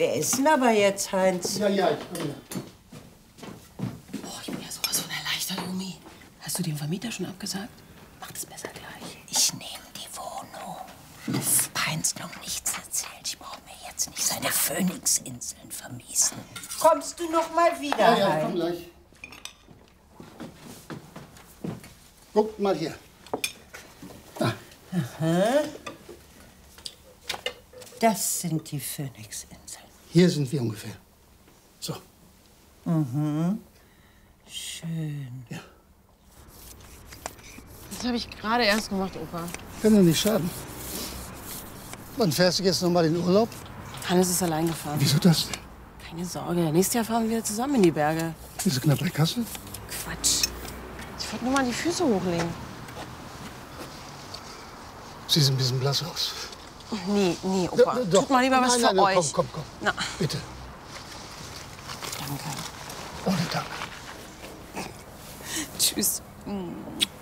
Wer ist denn aber jetzt, Heinz? Ja, ich komme. Oh, ich bin ja sowas von erleichtert, Omi. Hast du dem Vermieter schon abgesagt? Mach das besser gleich. Ich nehme die Wohnung. Heinz noch nichts erzählt. Ich brauche mir jetzt nicht seine Phönixinseln vermiesen. Kommst du noch mal wieder, Ja, Heinz? ich komm gleich. Guckt mal hier. Da. Aha. Das sind die Phönixinseln. Hier sind wir ungefähr. So. Mhm. Schön. Ja. Das habe ich gerade erst gemacht, Opa. Kann doch nicht schaden. Wann fährst du jetzt noch mal in den Urlaub? Hannes ist allein gefahren. Wieso das denn? Keine Sorge, nächstes Jahr fahren wir wieder zusammen in die Berge. Bist du knapp bei Kassel? Quatsch. Ich wollte nur mal die Füße hochlegen. Siehst ein bisschen blass aus. Nee, Opa. Doch. Tut mal lieber was Nein, für nein, euch. Komm. Na. Bitte. Danke. Ohne Dank. Tschüss.